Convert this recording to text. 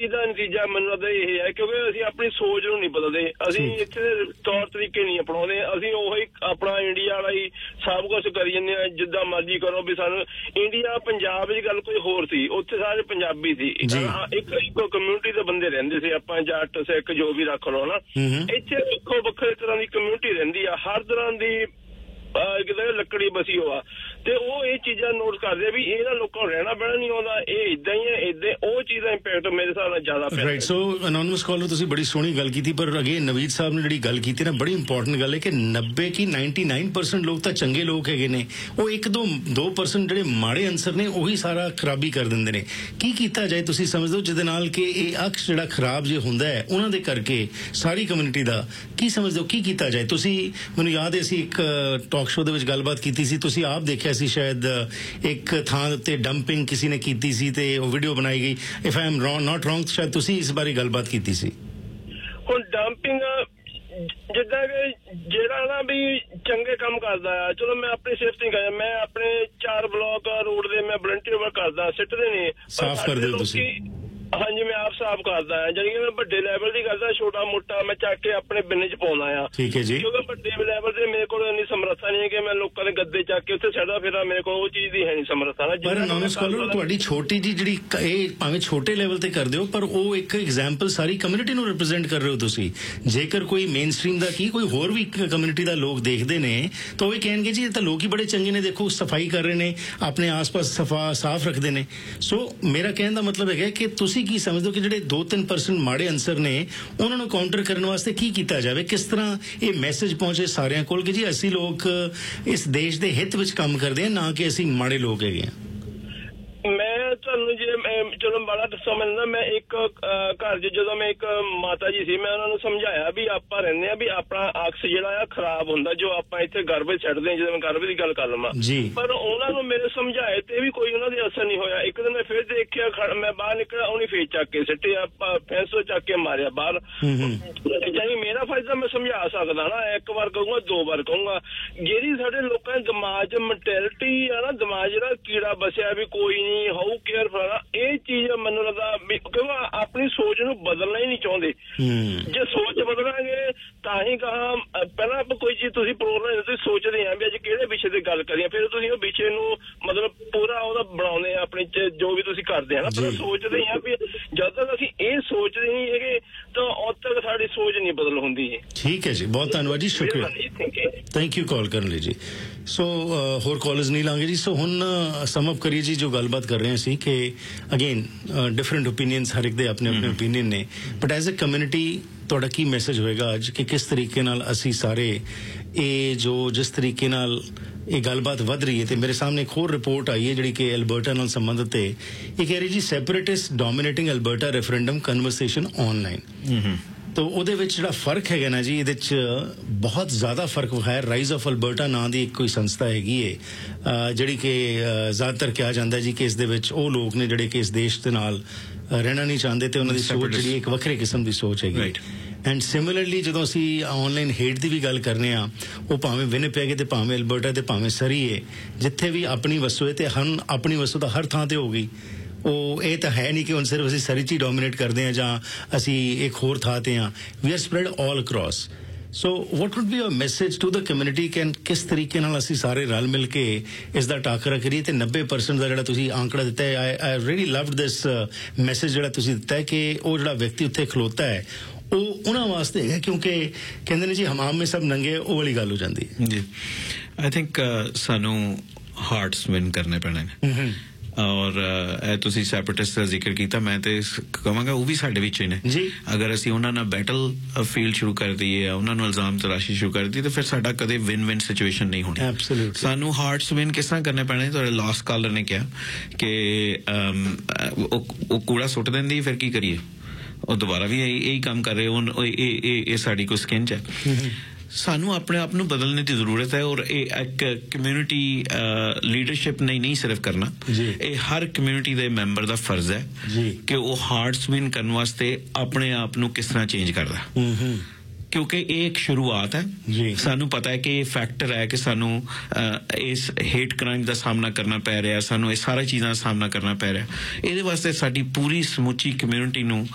ਚੀਜ਼ ਦਾ ਨਤੀਜਾ ਮੈਨੂੰ ਲੱਗਦਾ ਇਹ ਹੈ, ਕਿਉਂਕਿ ਅਸੀਂ ਆਪਣੀ ਸੋਚ ਨੂੰ ਨਹੀਂ ਬਦਲਦੇ, ਅਸੀਂ ਇੱਥੇ ਤੌਰ ਤਰੀਕੇ ਨਹੀਂ ਅਪਣਾਉਂਦੇ, ਅਸੀਂ ਉਹੀ ਆਪਣਾ ਇੰਡੀਆ ਵਾਲਾ ਹੀ ਸਭ ਕੁਛ ਕਰੀ ਜਾਂਦੇ ਹਾਂ, ਜਿੱਦਾਂ ਮਰਜ਼ੀ ਕਰੋ। ਵੀ ਸਾਨੂੰ ਇੰਡੀਆ ਪੰਜਾਬ ਦੀ ਗੱਲ ਕੋਈ ਹੋਰ ਸੀ, ਉੱਥੇ ਸਾਰੇ ਪੰਜਾਬੀ ਸੀ, ਇੱਕ ਕਮਿਊਨਿਟੀ ਦੇ ਬੰਦੇ ਰਹਿੰਦੇ ਸੀ, ਆਪਾਂ ਜੱਟ ਸਿੱਖ ਜੋ ਵੀ ਰੱਖ ਲਓ ਨਾ। ਇੱਥੇ ਵੱਖੋ ਵੱਖਰੇ ਤਰ੍ਹਾਂ ਦੀ ਕਮਿਊਨਿਟੀ ਰਹਿੰਦੀ ਆ, ਹਰ ਤਰ੍ਹਾਂ ਦੀ ਕਿਤੇ ਲੱਕੜੀ ਬਸੀ ਹੋਆ, ਤੇ ਉਹ ਇਹ ਚੀਜ਼ਾਂ ਨੋਟ ਕਰਦੇ ਵੀ ਇਹਦਾ ਲੋਕਾਂ ਨੂੰ ਰਹਿਣਾ ਬਹਿਣਾ ਨਹੀਂ ਆਉਂਦਾ, ਇਹ ਇਦਾਂ ਹੀ ਹੈ, ਇਦਾਂ ਉਹ ਚੀਜ਼ ਦਾ ਇੰਪੈਕਟ ਮੇਰੇ ਹਿਸਾਬ ਨਾਲ ਜ਼ਿਆਦਾ ਪਿਆ। ਰਾਈਟ। ਸੋ ਅਨੋਨਿਮਸ ਕਾਲਰ ਤੁਸੀਂ ਬੜੀ ਸੋਹਣੀ ਗੱਲ ਕੀਤੀ, ਪਰ ਅਗੇ ਨਵੀਦ ਸਾਹਿਬ ਨੇ ਜਿਹੜੀ ਗੱਲ ਕੀਤੀ ਨਾ, ਬੜੀ ਇੰਪੋਰਟੈਂਟ ਗੱਲ ਹੈ ਕਿ 90 ਕੀ 99% ਲੋਕ ਤਾਂ ਚੰਗੇ ਲੋਕ ਹੈਗੇ ਨੇ, ਉਹ 1-2% ਜਿਹੜੇ ਮਾੜੇ ਅਨਸਰ ਨੇ ਉਹੀ ਸਾਰਾ ਖਰਾਬੀ ਕਰ ਦਿੰਦੇ ਨੇ। ਕੀ ਕੀਤਾ ਜਾਏ ਤੁਸੀਂ ਸਮਝਦੇ ਹੋ ਜਿਹਦੇ ਨਾਲ ਕਿ ਇਹ ਅਕਸ ਜਿਹੜਾ ਖਰਾਬ ਜੇ ਹੁੰਦਾ ਹੈ ਉਹਨਾਂ ਦੇ ਕਰਕੇ ਸਾਰੀ ਕਮਿਊਨਿਟੀ ਦਾ, ਕੀ ਸਮਝਦੇ ਹੋ ਕੀ ਕੀਤਾ ਜਾਏ? ਤੁਸੀਂ, ਮੈਨੂੰ ਯਾਦ ਹੈ ਅਸੀਂ ਇੱਕ ਟਾਕ ਸ਼ੋ ਦੇ ਵਿੱਚ ਗੱਲਬਾਤ ਕੀਤੀ ਸੀ, ਤੁਸੀਂ ਆਪ ਦੇਖਿਆ ਸੀ ਸ਼ਾਇਦ, ਇੱਕ ਥਾਂ ਉੱਤੇ ਡੰਪਿੰਗ ਕਿਸੇ ਨੇ ਕੀਤੀ ਸੀ ਤੇ ਉਹ ਵੀਡੀਓ ਬਣਾਈ ਗਈ। If I am not wrong, ਸ਼ਾਇਦ ਤੁਸੀਂ ਇਸ ਬਾਰੇ ਗੱਲਬਾਤ ਕੀਤੀ ਸੀ। ਹੁਣ ਡੰਪਿੰਗ ਜਿੱਦਾਂ ਕਿ ਜਿਹੜਾ ਨਾ ਵੀ ਚੰਗੇ ਕੰਮ ਕਰਦਾ ਆ, ਚਲੋ ਮੈਂ ਆਪਣੀ ਸੇਫਟੀ ਕਰ, ਮੈਂ ਆਪਣੇ 4 ਬਲਾਕ ਰੋਡ ਦੇ ਮੈਂ ਵਲੰਟੀਅਰ ਵਰਕ ਕਰਦਾ, ਸਿੱਟਦੇ ਨੇ ਸਾਫ਼ ਕਰਦੇ ਹੋ ਤੁਸੀਂ? ਹਾਂਜੀ, ਮੈਂ ਆਪ ਸਾਫ਼ ਕਰਦਾ ਆ, ਜਾਣੀ ਕਿ ਮੈਂ ਵੱਡੇ ਲੈਵਲ ਦੀ ਕਰਦਾ, ਛੋਟਾ ਮੋਟਾ ਮੈਂ ਚੱਕ ਕੇ ਆਪਣੇ ਬਿੰਨੇ ਚ ਪਾਉਂਦਾ ਆ। ਠੀਕ ਹੈ ਜੀ। ਕਿਉਂਕਿ ਵੱਡੇ ਲੈਵਲ ਤੇ ਮੇਰੇ ਕੋਲ ਇੰਨੀ ਸਮਰੱਥਾ ਨਹੀਂ ਹੈ ਕਿ ਮੈਂ ਲੋਕਾਂ ਦੇ ਗੱਦੇ ਚੱਕ ਕੇ ਉੱਥੇ ਛੱਡਾ ਫਿਰਾਂ, ਮੇਰੇ ਕੋਲ ਉਹ ਚੀਜ਼ ਦੀ ਹੈ ਨਹੀਂ ਸਮਰੱਥਾ ਨਾ। ਪਰ ਅਨੋਨਿਮਸ ਕਾਲਰ, ਤੁਹਾਡੀ ਛੋਟੀ ਜੀ ਜਿਹੜੀ ਇਹ ਭਾਵੇਂ ਛੋਟੇ ਲੈਵਲ ਤੇ ਕਰਦੇ ਹੋ, ਪਰ ਉਹ ਇੱਕ ਐਗਜ਼ਾਮਪਲ ਸਾਰੀ ਕਮਿਊਨਿਟੀ ਨੂੰ ਰਿਪਰੈਜ਼ੈਂਟ ਕਰ ਰਹੇ ਹੋ ਤੁਸੀਂ। ਜੇਕਰ ਕੋਈ ਮੇਨ ਸਟ੍ਰੀਮ ਦਾ ਕੀ ਕੋਈ ਹੋਰ ਵੀ ਕਮਿਊਨਿਟੀ ਦਾ ਲੋਕ ਦੇਖਦੇ ਨੇ ਤਾਂ ਉਹ ਵੀ ਕਹਿਣਗੇ ਜੀ ਇਹ ਤਾਂ ਲੋਕ ਹੀ ਬੜੇ ਚੰਗੇ ਨੇ, ਦੇਖੋ ਸਫਾਈ ਕਰ ਰਹੇ ਨੇ, ਆਪਣੇ ਆਸ-ਪਾਸ ਸਾਫ਼ ਰੱਖਦੇ ਨੇ। ਸੋ ਮੇਰਾ ਕਹਿਣ ਦਾ ਮਤਲਬ ਹੈਗਾ ਕਿ ਤੁਸੀਂ ਕੀ ਸਮਝਦੇ ਹੋ ਕਿ ਜਿਹੜੇ 2-3% ਮਾੜੇ ਅਨਸਰ ਨੇ ਉਹਨਾਂ ਨੂੰ ਕਾਊਂਟਰ ਕਰਨ ਵਾਸਤੇ ਕੀ ਕੀਤਾ ਜਾਵੇ? ਕਿਸ ਤਰ੍ਹਾਂ ਇਹ ਮੈਸੇਜ ਪਹੁੰਚੇ ਸਾਰਿਆਂ ਕੋਲ ਕਿ ਜੀ ਅਸੀਂ ਲੋਕ ਇਸ ਦੇਸ਼ ਦੇ ਹਿੱਤ ਵਿੱਚ ਕੰਮ ਕਰਦੇ ਹਾਂ, ਨਾ ਕਿ ਅਸੀਂ ਮਾੜੇ ਲੋਕ ਹੈਗੇ ਹਾਂ? ਮੈਂ ਤੁਹਾਨੂੰ ਜੇ ਚਲੋ ਬੜਾ ਦੱਸੋ ਮੈਨੂੰ ਨਾ, ਮੈਂ ਇੱਕ ਘਰ 'ਚ ਜਦੋਂ ਮੈਂ ਇੱਕ ਮਾਤਾ ਜੀ ਸੀ, ਮੈਂ ਉਹਨਾਂ ਨੂੰ ਸਮਝਾਇਆ ਵੀ ਆਪਾਂ ਰਹਿੰਦੇ ਆ ਵੀ ਆਪਣਾ ਅਕਸ ਜਿਹੜਾ ਆ ਖਰਾਬ ਹੁੰਦਾ, ਜੋ ਆਪਾਂ ਇੱਥੇ ਗਰਬੇਜ ਛੱਡਦੇ ਹਾਂ, ਜਦੋਂ ਮੈਂ ਗਰਬੇਜ ਦੀ ਗੱਲ ਕਰ ਲਵਾਂ, ਪਰ ਉਹਨਾਂ ਨੂੰ ਮੇਰੇ ਸਮਝਾਏ ਤੇ ਵੀ ਕੋਈ ਉਹਨਾਂ ਦੇ ਅਸਰ ਨਹੀਂ ਹੋਇਆ। ਇੱਕ ਦਿਨ ਮੈਂ ਫਿਰ ਦੇਖਿਆ, ਮੈਂ ਬਾਹਰ ਨਿਕਲਿਆ, ਉਹਨੇ ਫੇਰ ਚੱਕ ਕੇ ਸਿੱਟੇ, ਆਪਾਂ ਫੈਂਸ ਤੋਂ ਚੱਕ ਕੇ ਮਾਰਿਆ ਬਾਹਰ। ਜਾਨੀ ਮੇਰਾ ਫਾਇਦਾ ਮੈਂ ਸਮਝਾ ਸਕਦਾ ਨਾ, ਇੱਕ ਵਾਰ ਕਹੂੰਗਾ, 2 ਵਾਰ ਕਹੂੰਗਾ। ਜਿਹੜੀ ਸਾਡੇ ਲੋਕਾਂ ਦੇ ਦਿਮਾਗ 'ਚ ਮੈਂਟੈਲਿਟੀ ਆ ਨਾ, ਦਿਮਾਗ ਜਿਹੜਾ ਕੀੜਾ ਬਸਿਆ ਵੀ ਕੋਈ ਨਹੀਂ, ਹਾਊ ਕੇਅਰ ਫॉर, ਇਹ ਚੀਜ਼ ਮੈਨੂੰ ਲੱਗਦਾ ਕਿਉਂਕਿ ਆਪਣੀ ਸੋਚ ਨੂੰ ਬਦਲਣਾ ਹੀ ਨਹੀਂ ਚਾਹੁੰਦੇ। ਜੇ ਸੋਚ ਬਦਲਾਂਗੇ ਤਾਂ ਹੀ ਕਹਾਂ, ਪਹਿਲਾਂ ਆਪਾਂ ਕੋਈ ਚੀਜ਼ ਤੁਸੀਂ ਪ੍ਰੋਗਰਾਮ ਤੁਸੀਂ ਸੋਚਦੇ ਆ ਵੀ ਅੱਜ ਕਿਹੜੇ ਵਿਸ਼ੇ ਤੇ ਗੱਲ ਕਰੀਏ, ਫਿਰ ਤੁਸੀਂ ਉਹ ਵਿਸ਼ੇ ਨੂੰ ਮਤਲਬ ਪੂਰਾ ਉਹਦਾ ਬਣਾਉਂਦੇ ਆ ਆਪਣੀ ਜੋ ਵੀ ਤੁਸੀਂ ਕਰਦੇ ਆ ਨਾ, ਪਰ ਸੋਚਦੇ ਆ ਵੀ ਜਦ ਤੱਕ ਅਸੀਂ ਇਹ ਸੋਚਦੇ ਨਹੀਂ ਹੈਗੇ ਤਾਂ ਉਦ ਤੱਕ ਸਾਡੀ ਸੋਚ ਨਹੀਂ ਬਦਲ ਹੁੰਦੀ ਜੀ। ਠੀਕ ਹੈ ਜੀ, ਬਹੁਤ ਧੰਨਵਾਦ ਜੀ, ਸ਼ੁਕਰੀਆ, ਥੈਂਕ ਯੂ ਕਾਲ ਕਰਨ ਲਈ ਜੀ। ਸੋ ਹੋਰ ਕਾਲਰਸ ਨਹੀਂ ਲਾਂਗੇ ਜੀ। ਸੋ ਹੁਣ ਸਮ ਅਪ ਕਰੀਏ ਜੀ ਜੋ ਗੱਲਬਾਤ ਕਰ ਰਹੇ ਸੀ ਕਿ ਅਗੇਨ ਡਿਫਰੈਂਟ ਓਪੀਨੀਅਨਸ, ਹਰ ਇੱਕ ਦੇ ਆਪਣੇ ਆਪਣੇ ਓਪੀਨੀਅਨ ਨੇ, ਬਟ ਐਜ਼ ਅ ਕਮਿਊਨਿਟੀ ਤੁਹਾਡਾ ਕੀ ਮੈਸੇਜ ਹੋਏਗਾ ਅੱਜ ਕਿ ਕਿਸ ਤਰੀਕੇ ਨਾਲ ਅਸੀਂ ਸਾਰੇ ਇਹ ਜਿਸ ਤਰੀਕੇ ਨਾਲ ਇਹ ਗੱਲਬਾਤ ਵੱਧ ਰਹੀ ਹੈ? ਤੇ ਮੇਰੇ ਸਾਹਮਣੇ ਇੱਕ ਹੋਰ ਰਿਪੋਰਟ ਆਈ ਹੈ ਜਿਹੜੀ ਕਿ ਐਲਬਰਟਾ ਨਾਲ ਸੰਬੰਧਿਤ ਹੈ। ਇਹ ਕਹਿ ਰਹੀ ਜੀ separatist dominating Alberta referendum conversation online. ਤੋ ਉਹਦੇ ਵਿੱਚ ਜਿਹੜਾ ਫਰਕ ਹੈਗਾ ਨਾ ਜੀ, ਇਹਦੇ 'ਚ ਬਹੁਤ ਜ਼ਿਆਦਾ ਫਰਕ ਹੈ। ਰਾਈਜ਼ ਆਫ ਅਲਬਰਟਾ ਨਾਂ ਦੀ ਇੱਕ ਕੋਈ ਸੰਸਥਾ ਹੈਗੀ ਹੈ ਜਿਹੜੀ ਕਿ ਜ਼ਿਆਦਾਤਰ ਕਿਹਾ ਜਾਂਦਾ ਜੀ ਕਿ ਇਸ ਦੇ ਵਿੱਚ ਉਹ ਲੋਕ ਨੇ ਜਿਹੜੇ ਕਿ ਇਸ ਦੇਸ਼ ਦੇ ਨਾਲ ਰਹਿਣਾ ਨਹੀਂ ਚਾਹੁੰਦੇ ਤੇ ਉਹਨਾਂ ਦੀ ਸੋਚ ਜਿਹੜੀ ਇੱਕ ਵੱਖਰੇ ਕਿਸਮ ਦੀ ਸੋਚ ਹੈਗੀ। ਐਂਡ ਸਿਮਿਲਰਲੀ ਜਦੋਂ ਅਸੀਂ ਆਨਲਾਈਨ ਹੇਟ ਦੀ ਵੀ ਗੱਲ ਕਰਨੇ ਆ, ਉਹ ਭਾਵੇਂ ਵਿਨਿਪੈਗ ਤੇ ਭਾਵੇਂ ਅਲਬਰਟਾ ਤੇ ਭਾਵੇਂ ਸਰੀ ਹੈ, ਜਿੱਥੇ ਵੀ ਆਪਣੀ ਵਸੋਂ ਹੈ ਤੇ ਹਨ ਆਪਣੀ ਵਸੋਂ ਤਾਂ ਹਰ ਥਾਂ ਤੇ ਹੋ ਗਈ। ਉਹ ਇਹ ਤਾਂ ਹੈ ਨਹੀਂ ਕਿ ਹੁਣ ਸਿਰਫ ਅਸੀਂ ਸਰੀ 'ਚ ਹੀ ਡੋਮੀਨੇਟ ਕਰਦੇ ਹਾਂ ਜਾਂ ਅਸੀਂ ਇੱਕ ਹੋਰ ਥਾਂ ਤੇ ਹਾਂ। ਵੀ R spread all across. So what wood B your message to the community? ਕਿਸ ਤਰੀਕੇ ਨਾਲ ਅਸੀਂ ਸਾਰੇ ਰਲ ਮਿਲ ਕੇ ਇਸ ਦਾ ਟਾਕਰਾ ਕਰੀਏ? ਤੇ 90% ਦਾ ਜਿਹੜਾ ਤੁਸੀਂ ਆંકੜਾ ਦਿੱਤਾ ਹੈ, I really loved this message ਜਿਹੜਾ ਤੁਸੀਂ ਦਿੱਤਾ ਹੈ ਕਿ ਉਹ ਜਿਹੜਾ ਵਿਅਕਤੀ ਉੱਥੇ ਖਲੋਤਾ ਹੈ ਉਹ ਉਹਨਾਂ ਵਾਸਤੇ ਹੈਗਾ, ਕਿਉਂਕਿ ਕਹਿੰਦੇ ਨੇ ਜੀ ਹਮਾਮ ਮੇਂ ਸਭ ਨੰਗੇ, ਉਹ ਵਾਲੀ ਗੱਲ ਹੋ ਜਾਂਦੀ ਹੈ ਜੀ। ਆਈ ਥਿੰਕ ਸਾਨੂੰ ਹਾਰਟਸ ਵਿਨ ਕਰਨੇ ਪੈਣੇ ਨੇ। ਔਰ ਤੁਸੀਂ ਸੈਪਰੇਟਿਸਟ ਦਾ ਜ਼ਿਕਰ ਕੀਤਾ, ਮੈਂ ਤੇ ਕਹਾਂਗਾ ਉਹ ਵੀ ਸਾਡੇ ਵਿੱਚ ਹੀ ਨੇ ਜੀ। ਅਗਰ ਅਸੀਂ ਉਹਨਾਂ ਨਾਲ ਬੈਟਲ ਫੀਲਡ ਸ਼ੁਰੂ ਕਰ ਦਈਏ, ਉਹਨਾਂ ਨੂੰ ਇਲਜ਼ਾਮ ਤਲਾਸ਼ੀ ਸ਼ੁਰੂ ਕਰ ਦਈਏ, ਤਾਂ ਫਿਰ ਸਾਡਾ ਕਦੇ ਵਿਨ ਸਿਚੁਏਸ਼ਨ ਨਹੀਂ ਹੋਣੀ। ਐਬਸੋਲੂਟਲੀ ਸਾਨੂੰ ਹਾਰਟਸ ਵਿਨ ਕਿਸ ਤਰ੍ਹਾਂ ਕਰਨੇ ਪੈਣੇ? ਤੁਹਾਡੇ ਲਾਸਟ ਕਾਲਰ ਨੇ ਕਿਹਾ ਕਿ ਉਹ ਕੂੜਾ ਸੁੱਟ ਦਿੰਦੀ, ਫਿਰ ਕੀ ਕਰੀਏ? ਉਹ ਦੁਬਾਰਾ ਵੀ ਇਹੀ ਕੰਮ ਕਰ ਰਹੇ ਹੁਣ, ਇਹ ਸਾਡੀ ਕੋਈ ਸਕਿਨ 'ਚ ਹੈ। ਸਾਨੂੰ ਆਪਣੇ ਆਪ ਨੂੰ ਬਦਲਣੇ ਦੀ ਜ਼ਰੂਰਤ ਹੈ। ਔਰ ਇਹ ਇੱਕ ਕਮਿਊਨਿਟੀ ਲੀਡਰਸ਼ਿਪ ਨਹੀਂ ਸਿਰਫ ਕਰਨਾ, ਇਹ ਹਰ ਕਮਿਊਨਿਟੀ ਦੇ ਮੈਂਬਰ ਦਾ ਫਰਜ਼ ਹੈ ਕਿ ਉਹ ਹਾਰਟਸ ਵਿਨ ਕਰਨ ਵਾਸਤੇ ਆਪਣੇ ਆਪ ਨੂੰ ਕਿਸ ਤਰ੍ਹਾਂ ਚੇਂਜ ਕਰਦਾ, ਕਿਉਂਕਿ ਇਹ ਇੱਕ ਸ਼ੁਰੂਆਤ ਹੈ। ਸਾਨੂੰ ਪਤਾ ਹੈ ਕਿ ਇਹ ਫੈਕਟਰ ਹੈ ਕਿ ਸਾਨੂੰ ਇਸ ਹੇਟ ਕ੍ਰਾਈਮ ਦਾ ਸਾਹਮਣਾ ਕਰਨਾ ਪੈ ਰਿਹਾ, ਸਾਨੂੰ ਇਹ ਸਾਰੀ ਚੀਜ਼ਾਂ ਦਾ ਸਾਹਮਣਾ ਕਰਨਾ ਪੈ ਰਿਹਾ। ਇਹਦੇ ਵਾਸਤੇ ਸਾਡੀ ਪੂਰੀ ਸਮੁੱਚੀ ਕਮਿਊਨਿਟੀ ਨੂੰ